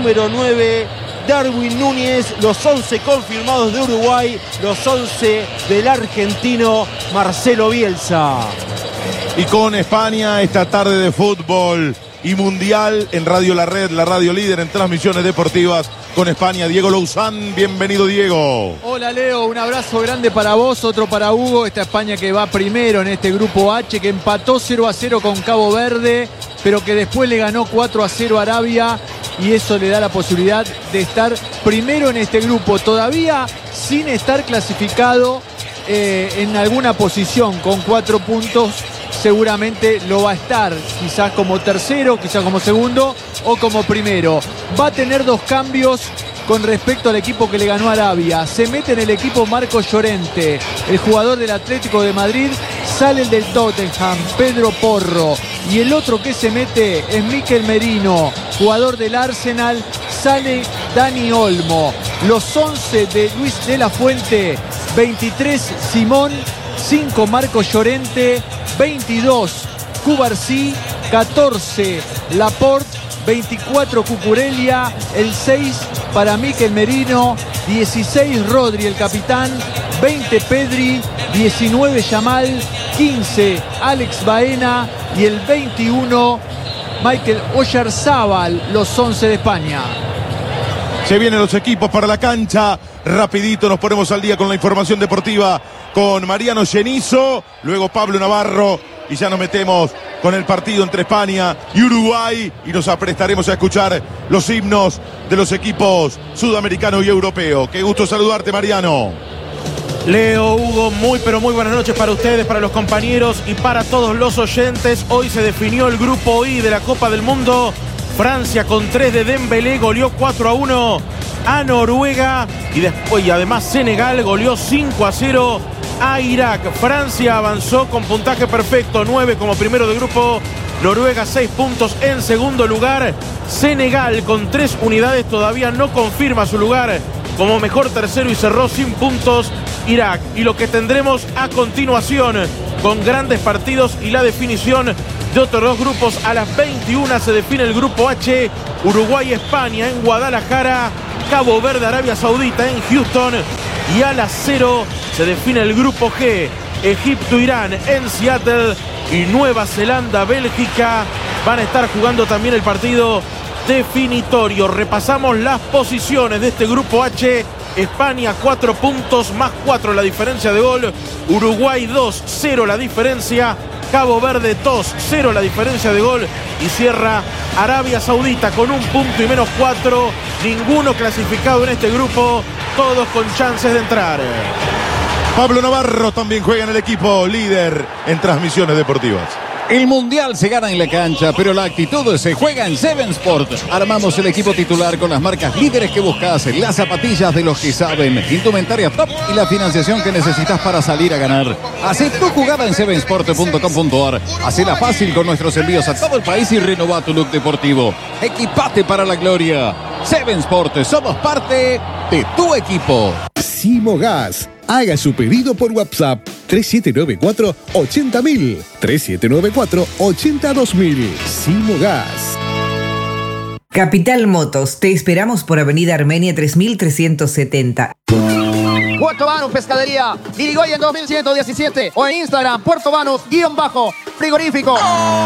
número 9, Darwin Núñez, los 11 confirmados de Uruguay, los 11 del argentino Marcelo Bielsa. Y con España esta tarde de fútbol y mundial en Radio La Red, la radio líder en transmisiones deportivas con España, Diego Louzán. Bienvenido, Diego. Hola, Leo, un abrazo grande para vos, otro para Hugo. Esta España que va primero en este grupo H, que empató 0-0 con Cabo Verde, pero que después le ganó 4-0 a Arabia, y eso le da la posibilidad de estar primero en este grupo, todavía sin estar clasificado en alguna posición. Con 4 puntos seguramente lo va a estar, quizás como tercero, quizás como segundo o como primero. Va a tener 2 cambios con respecto al equipo que le ganó a Arabia. Se mete en el equipo Marcos Llorente, el jugador del Atlético de Madrid. Sale el del Tottenham, Pedro Porro. Y el otro que se mete es Mikel Merino, jugador del Arsenal. Sale Dani Olmo. Los 11 de Luis de la Fuente: 23 Simón, 5 Marcos Llorente, 22 Cubarsí, 14 Laporte, 24 Cucurella, el 6 para Mikel Merino, 16 Rodri, el capitán, 20 Pedri, 19 Yamal, 15 Alex Baena y el 21 Michael Oyarzábal, los 11 de España. Se vienen los equipos para la cancha. Rapidito nos ponemos al día con la información deportiva con Mariano Genizo, luego Pablo Navarro, y ya nos metemos con el partido entre España y Uruguay y nos aprestaremos a escuchar los himnos de los equipos sudamericano y europeo. Qué gusto saludarte, Mariano. Leo, Hugo, muy pero muy buenas noches para ustedes, para los compañeros y para todos los oyentes. Hoy se definió el grupo I de la Copa del Mundo. Francia con 3 de Dembélé goleó 4-1 a Noruega y además Senegal goleó 5-0 a Irak. Francia avanzó con puntaje perfecto, 9 como primero de grupo. Noruega 6 puntos en segundo lugar. Senegal con 3 unidades todavía no confirma su lugar como mejor tercero y cerró sin puntos Irak. Y lo que tendremos a continuación, con grandes partidos y la definición de otros 2 grupos. A las 21 se define el grupo H, Uruguay-España en Guadalajara, Cabo Verde, Arabia Saudita en Houston, y a las 0 se define el grupo G, Egipto-Irán en Seattle y Nueva Zelanda-Bélgica. Van a estar jugando también el partido definitorio. Repasamos las posiciones de este grupo H. España 4 puntos más 4 la diferencia de gol. Uruguay 2, 0 la diferencia. Cabo Verde 2, 0 la diferencia de gol. Y cierra Arabia Saudita con 1 punto y menos 4. Ninguno clasificado en este grupo. Todos con chances de entrar. Pablo Navarro también juega en el equipo líder en transmisiones deportivas. El mundial se gana en la cancha, pero la actitud se juega en Seven Sport. Armamos el equipo titular con las marcas líderes que buscas, las zapatillas de los que saben, indumentaria top y la financiación que necesitas para salir a ganar. Hacé tu jugada en sevensport.com.ar. Hacela fácil con nuestros envíos a todo el país y renová tu look deportivo. Equipate para la gloria. Seven Sport, somos parte de tu equipo. Simogas. Haga su pedido por WhatsApp 3794-80000, 3794-82000. Simogas. Capital Motos, te esperamos por Avenida Armenia 3370. Puerto Banús Pescadería, Irigoyen 2117 o en Instagram Puerto Banús_frigorífico.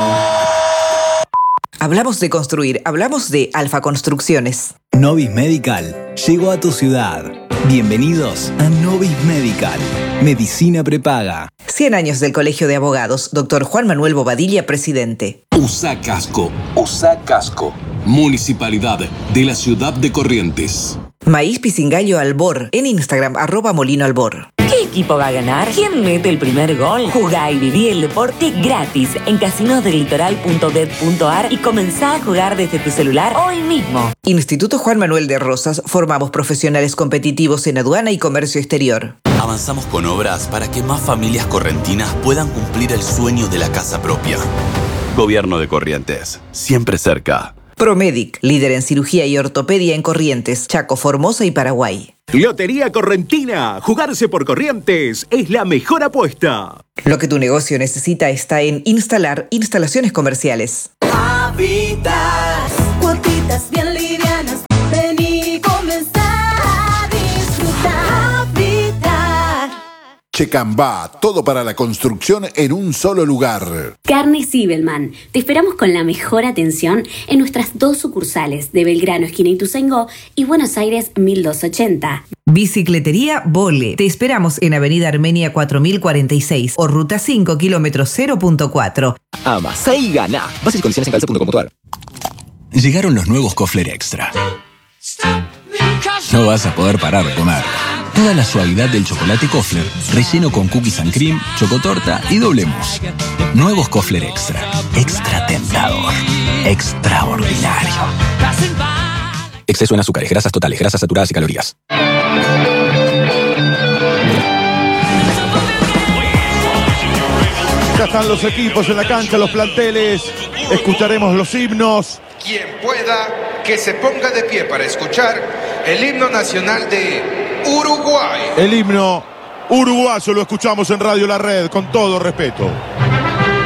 Hablamos de construir, hablamos de Alfa Construcciones. Novis Medical llegó a tu ciudad. Bienvenidos a Novis Medical, medicina prepaga. 100 años del Colegio de Abogados, Dr. Juan Manuel Bobadilla, presidente. USA Casco, Municipalidad de la Ciudad de Corrientes. Maíz Pisingallo Albor, en Instagram, @molinoalbor. ¿Qué equipo va a ganar? ¿Quién mete el primer gol? Jugá y viví el deporte gratis en casinosdelitoral.bet.ar y comenzá a jugar desde tu celular hoy mismo. Instituto Juan Manuel de Rosas, formamos profesionales competitivos en aduana y comercio exterior. Avanzamos con obras para que más familias correntinas puedan cumplir el sueño de la casa propia. Gobierno de Corrientes, siempre cerca. Promedic, líder en cirugía y ortopedia en Corrientes, Chaco, Formosa y Paraguay. Lotería Correntina. Jugarse por Corrientes es la mejor apuesta. Lo que tu negocio necesita está en Instalar Instalaciones Comerciales. Habitat, cuotitas bien livianas. Checambá, todo para la construcción en un solo lugar. Carnes Zibelman. Te esperamos con la mejor atención en nuestras 2 sucursales de Belgrano, esquina Ituzaingó, y Buenos Aires 1280. Bicicletería Vole. Te esperamos en Avenida Armenia 4046 o Ruta 5, kilómetro 0.4. Amasá y ganá. Bases y condiciones en calza.com.ar. Llegaron los nuevos Kofler Extra. No vas a poder parar de comer. Toda la suavidad del chocolate Kofler, relleno con cookies and cream, chocotorta y doble mousse. Nuevos Kofler Extra. Extra tentador. Extraordinario. Exceso en azúcares, grasas totales, grasas saturadas y calorías. Ya están los equipos en la cancha, los planteles. Escucharemos los himnos. Quien pueda, que se ponga de pie para escuchar el himno nacional de Uruguay. El himno uruguayo lo escuchamos en Radio La Red, con todo respeto.